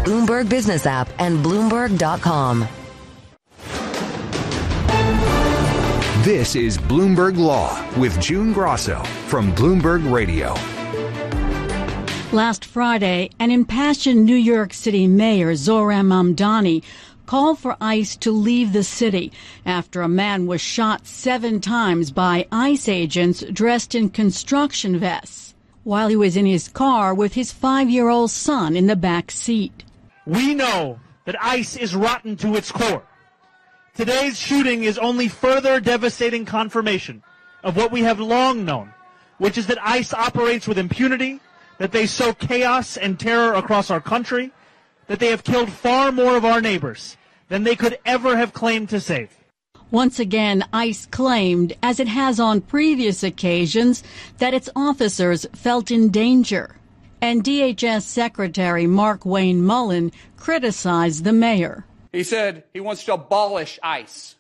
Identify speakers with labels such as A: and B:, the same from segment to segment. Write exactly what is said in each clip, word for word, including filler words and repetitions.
A: Bloomberg Business app, and Bloomberg dot com.
B: This is Bloomberg Law with June Grosso from Bloomberg Radio.
C: Last Friday, an impassioned New York City Mayor, Zohran Mamdani, called for ICE to leave the city after a man was shot seven times by ICE agents dressed in construction vests while he was in his car with his five-year-old son in the back seat.
D: We know that ICE is rotten to its core. Today's shooting is only further devastating confirmation of what we have long known, which is that ICE operates with impunity, that they sow chaos and terror across our country, that they have killed far more of our neighbors than they could ever have claimed to save.
C: Once again, ICE claimed, as it has on previous occasions, that its officers felt in danger. And D H S Secretary Mark Wayne Mullen criticized the mayor.
E: He said he wants to abolish ICE.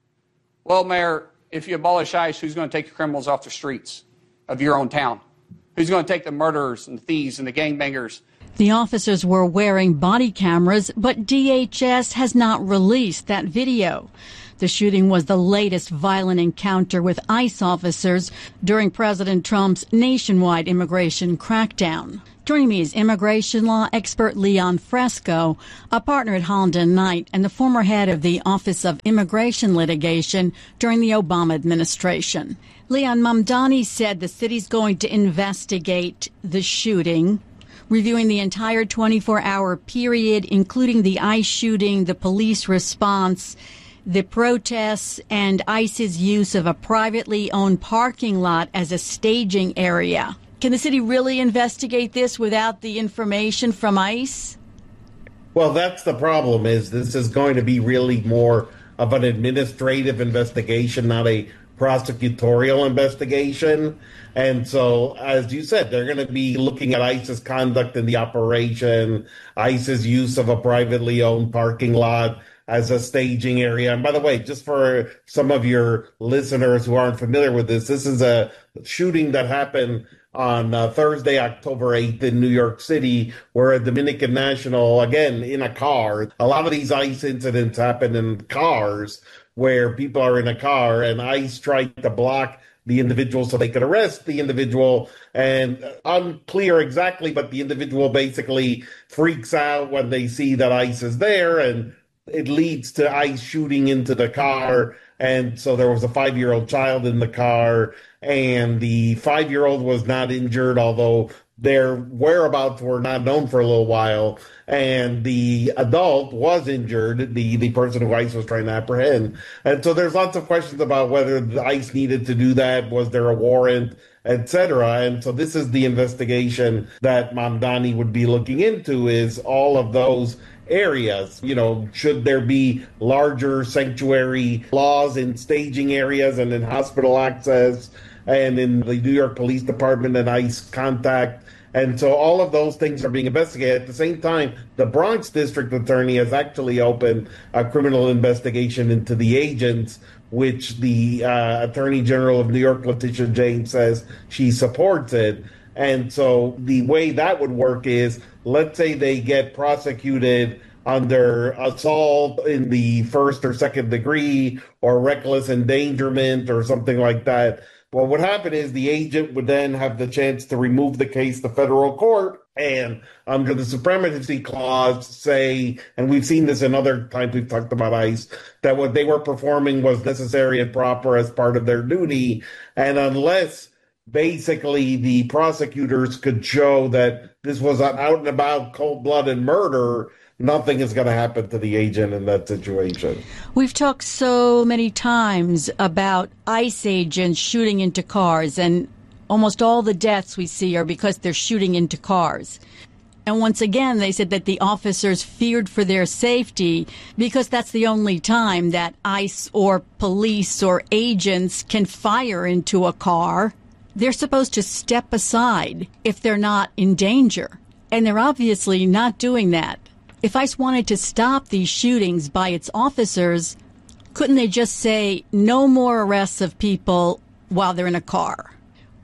E: Well, Mayor, if you abolish ICE, who's going to take the criminals off the streets of your own town? Who's going to take the murderers and the thieves and the gangbangers?
C: The officers were wearing body cameras, but D H S has not released that video. The shooting was the latest violent encounter with ICE officers during President Trump's nationwide immigration crackdown. Joining me is immigration law expert Leon Fresco, a partner at Holland and Knight and the former head of the Office of Immigration Litigation during the Obama administration. Leon, Mamdani said the city's going to investigate the shooting, reviewing the entire twenty-four hour period, including the ICE shooting, the police response, the protests, and ICE's use of a privately owned parking lot as a staging area. Can the city really investigate this without the information from ICE?
F: Well, that's the problem, is this is going to be really more of an administrative investigation, not a prosecutorial investigation. And so, as you said, they're going to be looking at ICE's conduct in the operation, ICE's use of a privately owned parking lot as a staging area. And by the way, just for some of your listeners who aren't familiar with this, this is a shooting that happened on uh, Thursday, October eighth in New York City, where a Dominican national, again, in a car. A lot of these ICE incidents happen in cars where people are in a car and ICE tried to block the individual so they could arrest the individual, and unclear exactly, but the individual basically freaks out when they see that ICE is there, and it leads to ICE shooting into the car. And so there was a five-year-old child in the car, and the five-year-old was not injured, although their whereabouts were not known for a little while. And the adult was injured, the, the person who ICE was trying to apprehend. And so there's lots of questions about whether the ICE needed to do that. Was there a warrant, et cetera? And so this is the investigation that Mamdani would be looking into, is all of those areas. You know, should there be larger sanctuary laws in staging areas and in hospital access and in the New York Police Department and ICE contact? And so all of those things are being investigated. At the same time, the Bronx District Attorney has actually opened a criminal investigation into the agents, which the uh, Attorney General of New York, Letitia James, says she supports it. And so the way that would work is, let's say they get prosecuted under assault in the first or second degree or reckless endangerment or something like that. What would happen is the agent would then have the chance to remove the case to federal court, and under the Supremacy Clause say, and we've seen this in other times we've talked about ICE, that what they were performing was necessary and proper as part of their duty. And unless basically the prosecutors could show that this was an out and about cold-blooded murder, nothing is going to happen to the agent in that situation.
C: We've talked so many times about ICE agents shooting into cars, and almost all the deaths we see are because they're shooting into cars. And once again, they said that the officers feared for their safety because that's the only time that ICE or police or agents can fire into a car. They're supposed to step aside if they're not in danger, and they're obviously not doing that. If ICE wanted to stop these shootings by its officers, couldn't they just say no more arrests of people while they're in a car?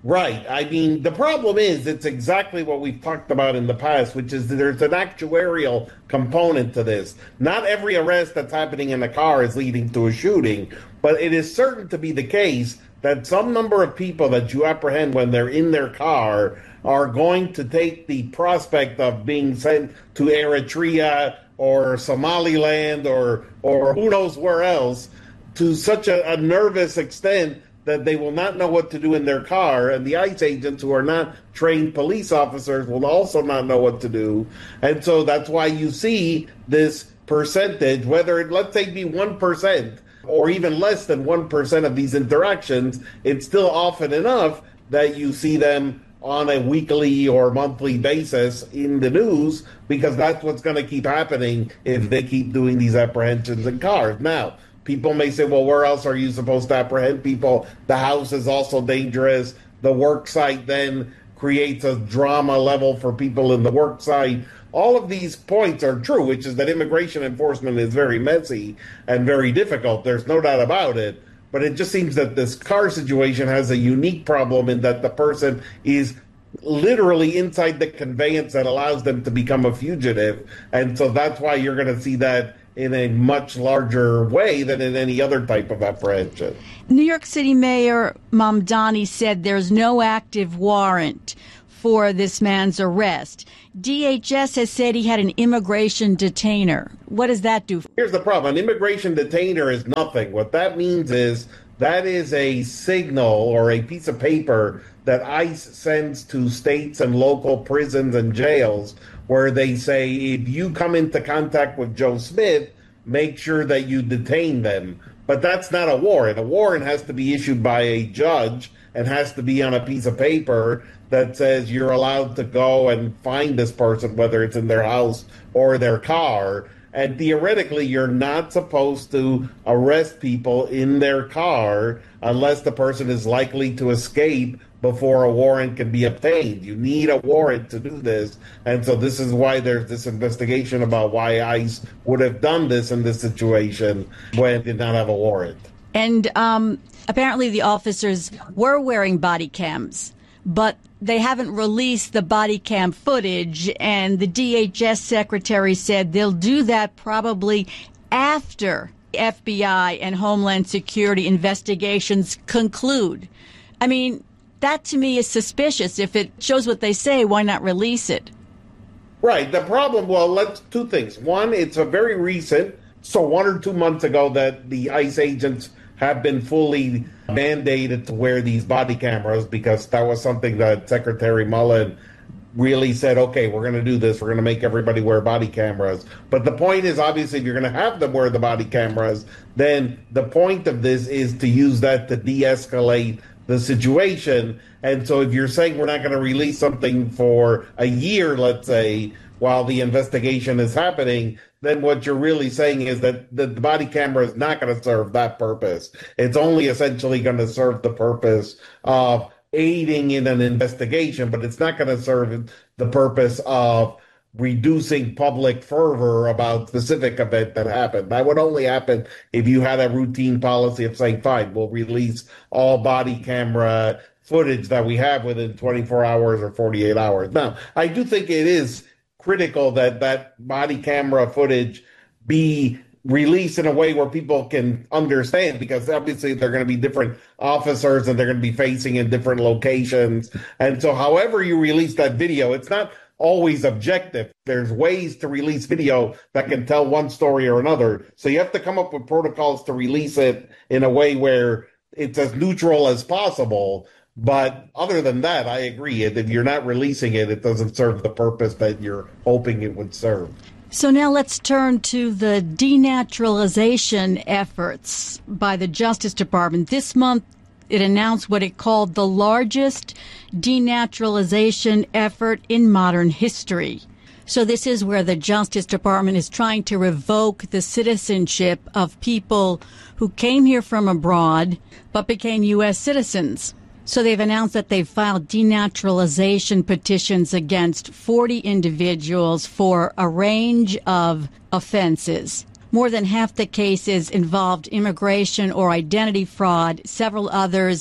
F: Right. I mean, the problem is it's exactly what we've talked about in the past, which is that there's an actuarial component to this. Not every arrest that's happening in a car is leading to a shooting, but it is certain to be the case that some number of people that you apprehend when they're in their car are going to take the prospect of being sent to Eritrea or Somaliland or or who knows where else to such a, a nervous extent that they will not know what to do in their car, and the ICE agents who are not trained police officers will also not know what to do. And so that's why you see this percentage, whether it, let's say, be one percent or even less than one percent of these interactions, it's still often enough that you see them on a weekly or monthly basis in the news, because that's what's going to keep happening if they keep doing these apprehensions in cars. Now, people may say, well, where else are you supposed to apprehend people? The house is also dangerous. The work site then creates a drama level for people in the work site. All of these points are true, which is that immigration enforcement is very messy and very difficult. There's no doubt about it. But it just seems that this car situation has a unique problem in that the person is literally inside the conveyance that allows them to become a fugitive. And so that's why you're going to see that in a much larger way than in any other type of apprehension.
C: New York City Mayor Mamdani said there's no active warrant for this man's arrest. D H S has said he had an immigration detainer. What does that do?
F: Here's the problem. An immigration detainer is nothing. What that means is that is a signal or a piece of paper that ICE sends to states and local prisons and jails, where they say, if you come into contact with Joe Smith, make sure that you detain them. But that's not a warrant. A warrant has to be issued by a judge and has to be on a piece of paper that says you're allowed to go and find this person, whether it's in their house or their car. And theoretically, you're not supposed to arrest people in their car unless the person is likely to escape before a warrant can be obtained. You need a warrant to do this. And so this is why there's this investigation about why ICE would have done this in this situation when it did not have a warrant.
C: And um, apparently the officers were wearing body cams, but they haven't released the body cam footage. And the D H S secretary said they'll do that probably after F B I and Homeland Security investigations conclude. I mean, that to me is suspicious. If it shows what they say, why not release it?
F: Right. The problem, well, let's two things. One, it's a very recent, so one or two months ago that the ICE agents have been fully mandated to wear these body cameras, because that was something that Secretary Mullen really said, okay, we're going to do this. We're going to make everybody wear body cameras. But the point is, obviously, if you're going to have them wear the body cameras, then the point of this is to use that to de-escalate the situation. And so if you're saying we're not going to release something for a year, let's say, while the investigation is happening, then what you're really saying is that the body camera is not going to serve that purpose. It's only essentially going to serve the purpose of aiding in an investigation, but it's not going to serve the purpose of reducing public fervor about specific event that happened. That would only happen if you had a routine policy of saying, fine, we'll release all body camera footage that we have within twenty-four hours or forty-eight hours. Now, I do think it is critical that that body camera footage be released in a way where people can understand, because obviously they're going to be different officers and they're going to be facing in different locations. And so however you release that video, it's not always objective. There's ways to release video that can tell one story or another. So you have to come up with protocols to release it in a way where it's as neutral as possible. But other than that, I agree. If you're not releasing it, it doesn't serve the purpose that you're hoping it would serve.
C: So now let's turn to the denaturalization efforts by the Justice Department. This month, it announced what it called the largest denaturalization effort in modern history. So this is where the Justice Department is trying to revoke the citizenship of people who came here from abroad but became U S citizens. So they've announced that they've filed denaturalization petitions against forty individuals for a range of offenses. More than half the cases involved immigration or identity fraud. Several others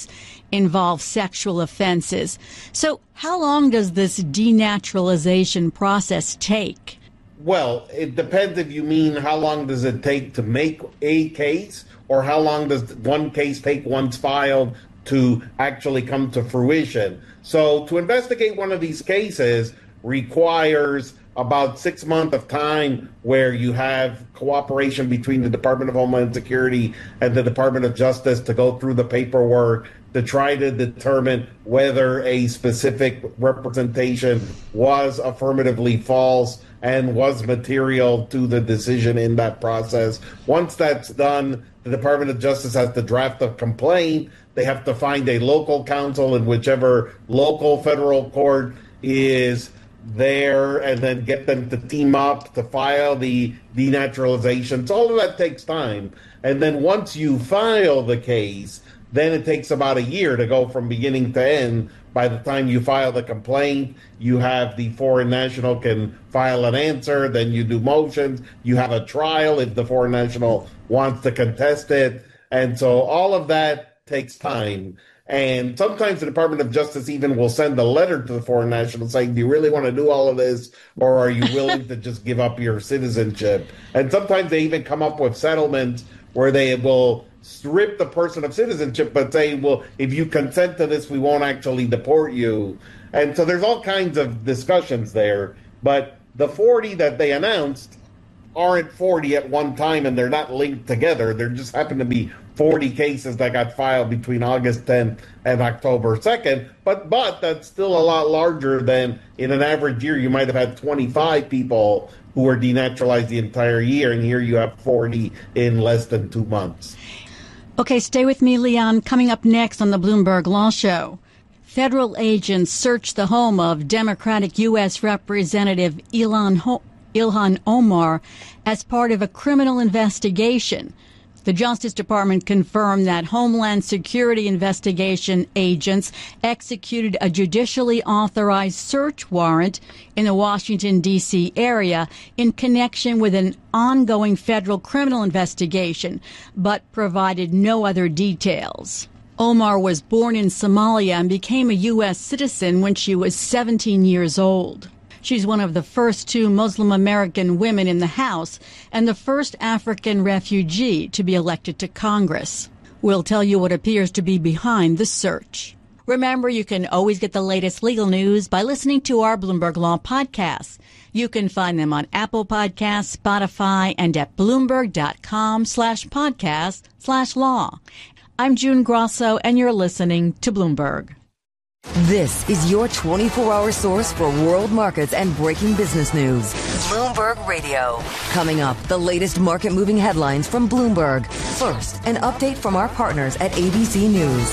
C: involve sexual offenses. So how long does this denaturalization process take?
F: Well, it depends if you mean how long does it take to make a case, or how long does one case take once filed to actually come to fruition. So to investigate one of these cases requires about six months of time where you have cooperation between the Department of Homeland Security and the Department of Justice to go through the paperwork to try to determine whether a specific representation was affirmatively false and was material to the decision in that process. Once that's done, the Department of Justice has to draft a complaint. They have to find a local counsel in whichever local federal court is there, and then get them to team up to file the denaturalization. So all of that takes time. And then once you file the case, then it takes about a year to go from beginning to end. By the time you file the complaint, you have the foreign national can file an answer, then you do motions, you have a trial if the foreign national wants to contest it. And so all of that takes time. And sometimes the Department of Justice even will send a letter to the foreign national saying, do you really want to do all of this, or are you willing to just give up your citizenship? And sometimes they even come up with settlements where they will strip the person of citizenship, but say, well, if you consent to this, we won't actually deport you. And so there's all kinds of discussions there. But the forty that they announced aren't forty at one time, and they're not linked together. There just happen to be forty cases that got filed between August tenth and October second. But but that's still a lot larger than in an average year. You might have had twenty-five people who were denaturalized the entire year, and here you have forty in less than two months.
C: Okay, stay with me, Leon. Coming up next on the Bloomberg Law Show, federal agents searched the home of Democratic U S Representative Ilhan, Ho- Ilhan Omar as part of a criminal investigation. The Justice Department confirmed that Homeland Security investigation agents executed a judicially authorized search warrant in the Washington, D C area in connection with an ongoing federal criminal investigation, but provided no other details. Omar was born in Somalia and became a U S citizen when she was seventeen years old. She's one of the first two Muslim American women in the House and the first African refugee to be elected to Congress. We'll tell you what appears to be behind the search. Remember, you can always get the latest legal news by listening to our Bloomberg Law podcasts. You can find them on Apple Podcasts, Spotify, and at Bloomberg.com slash podcast slash law. I'm June Grosso, and you're listening to Bloomberg.
A: This is your twenty-four hour source for world markets and breaking business news. Bloomberg Radio. Coming up, the latest market-moving headlines from Bloomberg. First, an update from our partners at A B C News.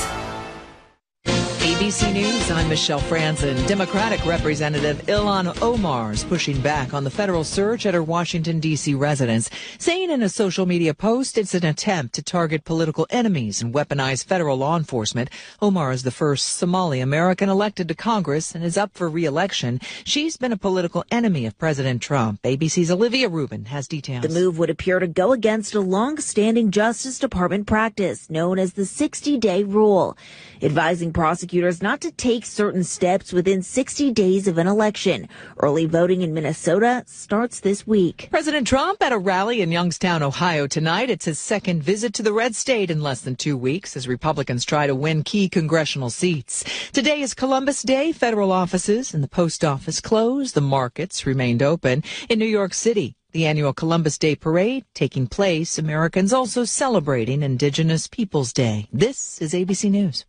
G: A B C News, I'm Michelle Franzen. Democratic Representative Ilhan Omar is pushing back on the federal search at her Washington, D C residence, saying in a social media post it's an attempt to target political enemies and weaponize federal law enforcement. Omar is the first Somali American elected to Congress and is up for re-election. She's been a political enemy of President Trump. A B C's Olivia Rubin has details.
H: The move would appear to go against a long-standing Justice Department practice known as the sixty-day rule, advising prosecutors not to take certain steps within sixty days of an election. Early voting in Minnesota starts this week.
G: President Trump at a rally in Youngstown, Ohio tonight. It's his second visit to the red state in less than two weeks as Republicans try to win key congressional seats. Today is Columbus Day. Federal offices and the post office closed. The markets remained open. In New York City, the annual Columbus Day Parade taking place. Americans also celebrating Indigenous Peoples Day. This is A B C News.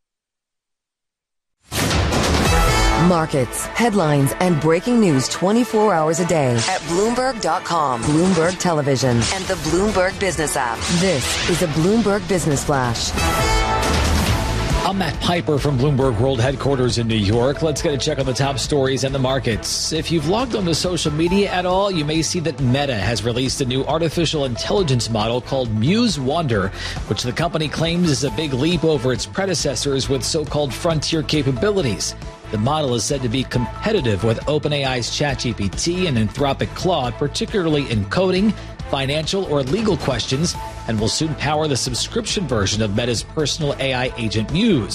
A: Markets, headlines, and breaking news twenty-four hours a day at Bloomberg dot com, Bloomberg Television, and the Bloomberg Business app. This is a Bloomberg Business Flash.
I: I'm Matt Piper from Bloomberg World Headquarters in New York. Let's get a check on the top stories and the markets. If you've logged onto social media at all, you may see that Meta has released a new artificial intelligence model called Muse Wonder, which the company claims is a big leap over its predecessors with so-called frontier capabilities. The model is said to be competitive with OpenAI's ChatGPT and Anthropic Claude, particularly in coding, financial, or legal questions, and will soon power the subscription version of Meta's personal A I agent Muse.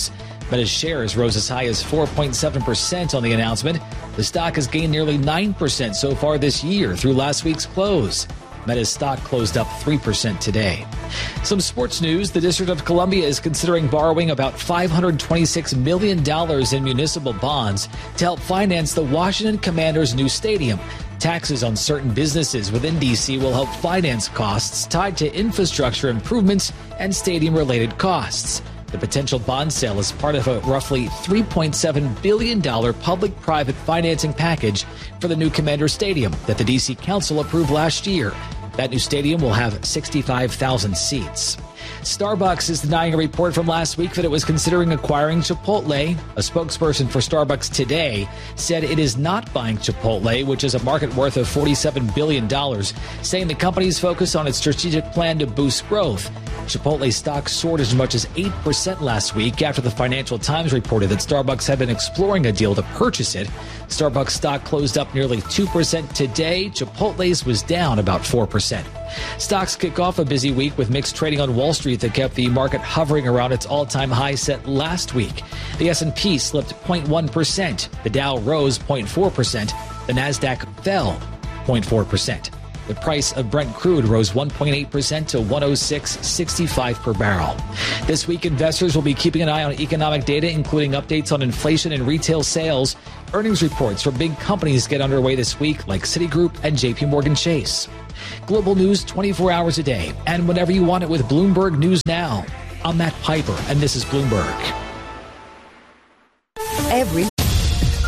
I: Meta's shares rose as high as four point seven percent on the announcement. The stock has gained nearly nine percent so far this year through last week's close. Meta's stock closed up three percent today. Some sports news. The District of Columbia is considering borrowing about five hundred twenty-six million dollars in municipal bonds to help finance the Washington Commanders' new stadium. Taxes on certain businesses within D C will help finance costs tied to infrastructure improvements and stadium-related costs. The potential bond sale is part of a roughly three point seven billion dollars public-private financing package for the new Commander Stadium that the D C Council approved last year. That new stadium will have sixty-five thousand seats. Starbucks is denying a report from last week that it was considering acquiring Chipotle. A spokesperson for Starbucks today said it is not buying Chipotle, which is a market worth of forty-seven billion dollars, saying the company's focused on its strategic plan to boost growth. Chipotle stock soared as much as eight percent last week after the Financial Times reported that Starbucks had been exploring a deal to purchase it. Starbucks stock closed up nearly two percent today. Chipotle's was down about four percent. Stocks kick off a busy week with mixed trading on Wall Street that kept the market hovering around its all-time high set last week. The S and P slipped zero point one percent. The Dow rose zero point four percent. The Nasdaq fell zero point four percent. The price of Brent crude rose one point eight percent to one oh six sixty-five per barrel. This week, investors will be keeping an eye on economic data, including updates on inflation and retail sales. Earnings reports for big companies get underway this week, like Citigroup and J P Morgan Chase. Global news twenty-four hours a day, and whenever you want it with Bloomberg News Now. I'm Matt Piper, and this is Bloomberg.
A: Every